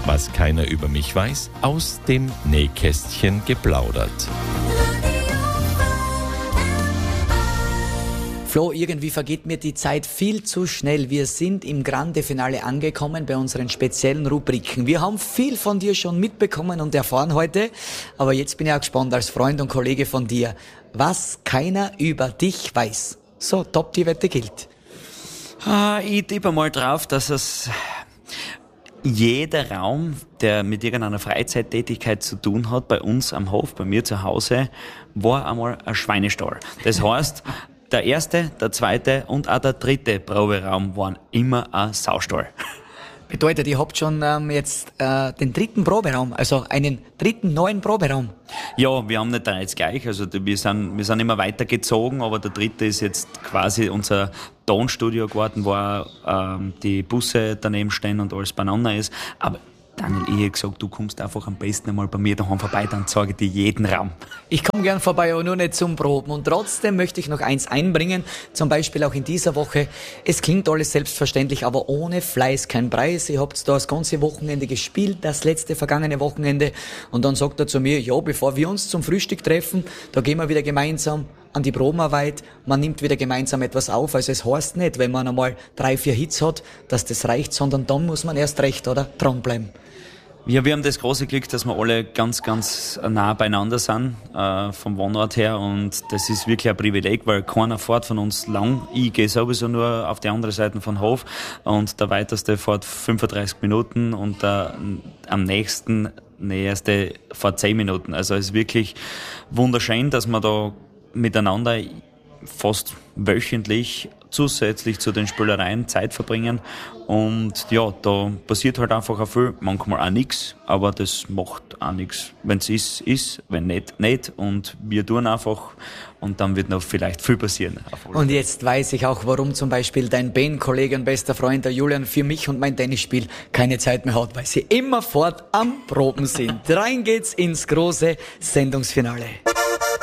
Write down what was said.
Was keiner über mich weiß, aus dem Nähkästchen geplaudert. Flo, irgendwie vergeht mir die Zeit viel zu schnell. Wir sind im Grande Finale angekommen bei unseren speziellen Rubriken. Wir haben viel von dir schon mitbekommen und erfahren heute, aber jetzt bin ich auch gespannt als Freund und Kollege von dir, was keiner über dich weiß. So, top, die Wette gilt. Ich tippe mal drauf, dass es jeder Raum, der mit irgendeiner Freizeittätigkeit zu tun hat, bei uns am Hof, bei mir zu Hause, war einmal ein Schweinestall. Das heißt, der erste, der zweite und auch der dritte Proberaum waren immer ein Saustall. Bedeutet, ihr habt schon jetzt den dritten Proberaum, also einen dritten neuen Proberaum. Ja, wir haben nicht drei jetzt gleich, also wir sind immer weitergezogen, aber der dritte ist jetzt quasi unser Tonstudio geworden, wo die Busse daneben stehen und alles beieinander ist. Aber Daniel, ich hätte gesagt, du kommst einfach am besten einmal bei mir daheim vorbei, dann zeige ich dir jeden Raum. Ich komme gern vorbei, aber nur nicht zum Proben. Und trotzdem möchte ich noch eins einbringen, zum Beispiel auch in dieser Woche. Es klingt alles selbstverständlich, aber ohne Fleiß kein Preis. Ihr habt da das ganze Wochenende gespielt, das letzte vergangene Wochenende. Und dann sagt er zu mir, ja, bevor wir uns zum Frühstück treffen, da gehen wir wieder gemeinsam an die Probenarbeit, man nimmt wieder gemeinsam etwas auf. Also es heißt nicht, wenn man einmal 3-4 Hits hat, dass das reicht, sondern dann muss man erst recht, oder? Dranbleiben. Ja, wir haben das große Glück, dass wir alle ganz, ganz nah beieinander sind, vom Wohnort her, und das ist wirklich ein Privileg, weil keiner fährt von uns lang. Ich gehe sowieso nur auf die andere Seite von Hof und der weiteste fährt 35 Minuten und der am nächste fährt 10 Minuten. Also es ist wirklich wunderschön, dass wir da miteinander fast wöchentlich zusätzlich zu den Spielereien Zeit verbringen, und ja, da passiert halt einfach auch viel, manchmal auch nichts, aber das macht auch nichts. Wenn es ist, wenn nicht, und wir tun einfach, und dann wird noch vielleicht viel passieren. Und jetzt weiß ich auch, warum zum Beispiel dein Bandkollege und bester Freund, der Julian, für mich und mein Tennisspiel keine Zeit mehr hat, weil sie immerfort am Proben sind. Rein geht's ins große Sendungsfinale.